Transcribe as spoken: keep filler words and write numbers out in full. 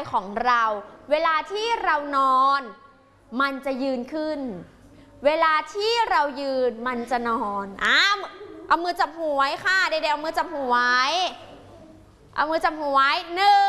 ของเรา เวลาที่เรานอนมันจะยืนขึ้นเวลาที่เรายืนมันจะนอนอ้าเอามือจับหัวไว้ค่ะเด็กๆเอามือจับหัวไว้เอามือจับหัวไว้หนึ่ง